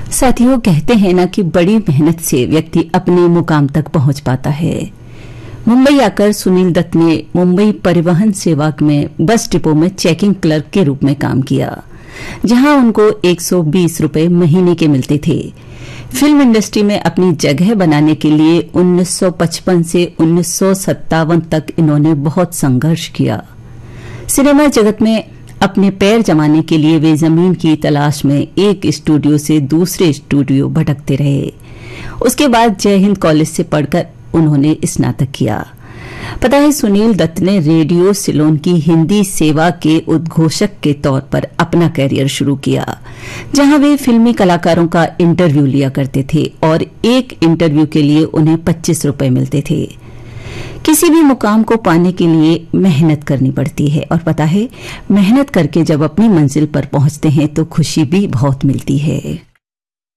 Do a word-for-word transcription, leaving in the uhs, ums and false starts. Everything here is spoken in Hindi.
साथियों, कहते हैं ना कि बड़ी मेहनत से व्यक्ति अपने मुकाम तक पहुंच पाता है। मुंबई आकर सुनील दत्त ने मुंबई परिवहन सेवा में बस डिपो में चेकिंग क्लर्क के रूप में काम किया, जहां उनको एक सौ बीस रुपए महीने के मिलते थे। फिल्म इंडस्ट्री में अपनी जगह बनाने के लिए उन्नीस सौ पचपन से उन्नीस सौ सत्तावन तक इन्होंने बहुत संघर्ष किया। सिनेमा जगत में अपने पैर जमाने के लिए वे जमीन की तलाश में एक स्टूडियो से दूसरे स्टूडियो भटकते रहे। उसके बाद जय हिंद कॉलेज से पढ़कर उन्होंने स्नातक किया। पता है, सुनील दत्त ने रेडियो सिलोन की हिंदी सेवा के उद्घोषक के तौर पर अपना करियर शुरू किया, जहां वे फिल्मी कलाकारों का इंटरव्यू लिया करते थे और एक इंटरव्यू के लिए उन्हें पच्चीस रुपए मिलते थे। किसी भी मुकाम को पाने के लिए मेहनत करनी पड़ती है और पता है, मेहनत करके जब अपनी मंजिल पर पहुंचते हैं तो खुशी भी बहुत मिलती है।